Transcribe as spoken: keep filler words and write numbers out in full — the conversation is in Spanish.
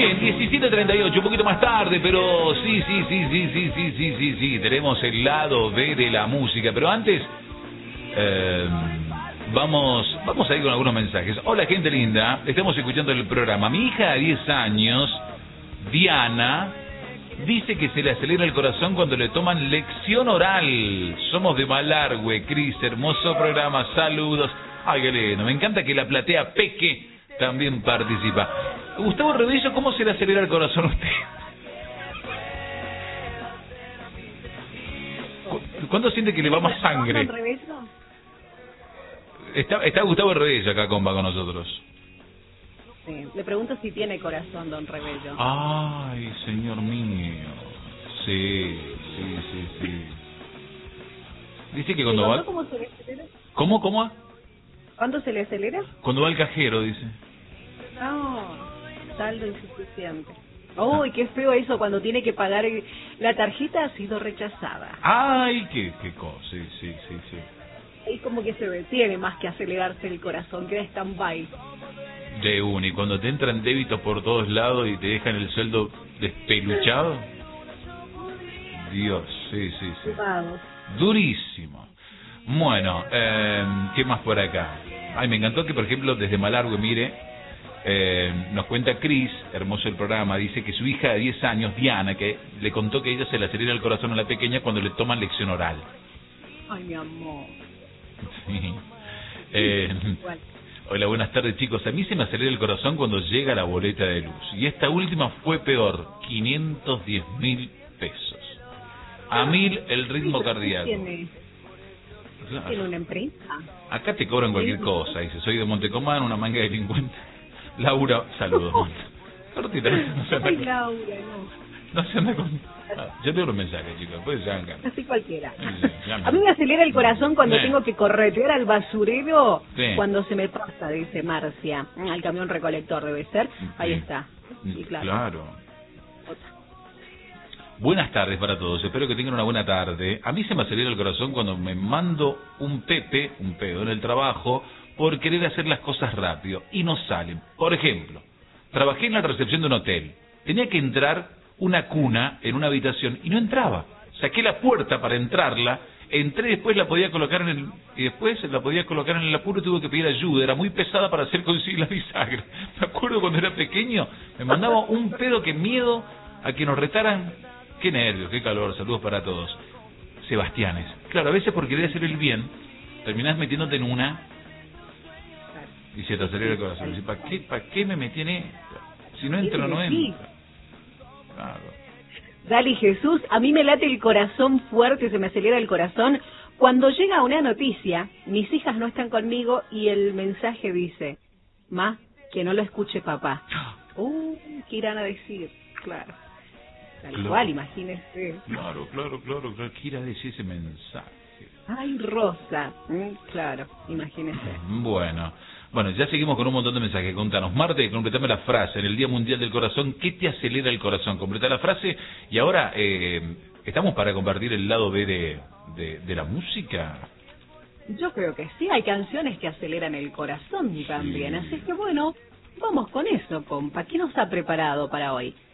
Bien, diecisiete treinta y ocho, un poquito más tarde, pero sí, sí, sí, sí, sí, sí, sí, sí, sí, tenemos el lado B de la música, pero antes eh, vamos, vamos a ir con algunos mensajes. Hola, gente linda, estamos escuchando el programa. Mi hija de diez años, Diana, dice que se le acelera el corazón cuando le toman lección oral. Somos de Malargüe, Cris, hermoso programa, saludos. Ay, qué lindo, me encanta que la platea Peque también participa. Gustavo Rebello, ¿cómo se le acelera el corazón a usted? ¿Cuándo siente que le va más sangre? Está, está Gustavo Rebello acá, compa, con nosotros. Sí, le pregunto si tiene corazón, don Rebello. Ay, señor mío. Sí, sí, sí, sí. Dice que cuando va... ¿Cómo se le acelera? ¿Cómo, cómo? ¿Cuándo se le acelera? Cuando va al cajero, dice. No, saldo insuficiente. Uy, qué feo eso cuando tiene que pagar. El... La tarjeta ha sido rechazada. Ay, qué, qué cosa, sí, sí, sí, sí. Ahí como que se detiene más que acelerarse el corazón, queda stand-by. De un, y cuando te entran débitos por todos lados y te dejan el sueldo despeluchado. Dios, sí, sí, sí. Vamos. Durísimo. Bueno, eh, ¿qué más por acá? Ay, me encantó que, por ejemplo, desde Malargüe, mire, eh, nos cuenta Cris, hermoso el programa, dice que su hija de diez años, Diana, que le contó que ella se le acelera el corazón a la pequeña cuando le toman lección oral. Ay, mi amor. Sí. Eh, Igual. Hola, buenas tardes, chicos. A mí se me acelera el corazón cuando llega la boleta de luz. Y esta última fue peor, quinientos diez mil pesos. A mil el ritmo cardíaco. ¿Tiene, Claro. ¿Tiene una empresa? Acá te cobran cualquier cosa. Dice, soy de Montecomán, una manga de delincuente. Laura, saludos. Cortita, no se anda Ay, con... Laura, no. No se anda con... Ah, yo leo los mensajes, chicos. Pues ya hagan. Así cualquiera. Sí, ya me- A mí me acelera el corazón cuando Sí. tengo que corretear al basurero, Sí. cuando se me pasa, dice Marcia. Al camión recolector debe ser. Ahí Sí. está. Mm, Y claro. Claro. Otra. Buenas tardes para todos, espero que tengan una buena tarde. A mí se me acelera el corazón cuando me mando un pepe, un pedo en el trabajo, por querer hacer las cosas rápido y no salen. Por ejemplo, trabajé en la recepción de un hotel. Tenía que entrar una cuna en una habitación y no entraba. Saqué la puerta para entrarla, entré, después la podía colocar en el... y después la podía colocar en el apuro y tuve que pedir ayuda. Era muy pesada para hacer conseguir la bisagra. Me acuerdo cuando era pequeño, me mandaba un pedo, que miedo a que nos retaran. Qué nervios, qué calor, saludos para todos. Sebastianes. Claro, a veces por querer hacer el bien, terminás metiéndote en una y se te acelera el corazón. ¿Para qué, ¿Para qué me metí en esto? Si no entro, no entro. Claro. Dali Jesús, a mí me late el corazón fuerte, se me acelera el corazón cuando llega una noticia, mis hijas no están conmigo y el mensaje dice, ma, que no lo escuche papá. Uh, ¿qué irán a decir? Claro. Tal Claro. cual, imagínese. Claro, claro, claro, claro. ¿Qué irá a decir ese mensaje? Ay, Rosa. Mm, claro, imagínese. Bueno, bueno, ya seguimos con un montón de mensajes. Contanos, Marte, completame la frase. En el Día Mundial del Corazón, ¿qué te acelera el corazón? Completa la frase. Y ahora, eh, ¿estamos para compartir el lado B de, de, de la música? Yo creo que sí, hay canciones que aceleran el corazón también. Así que bueno, vamos con eso, compa. ¿Qué nos ha preparado para hoy?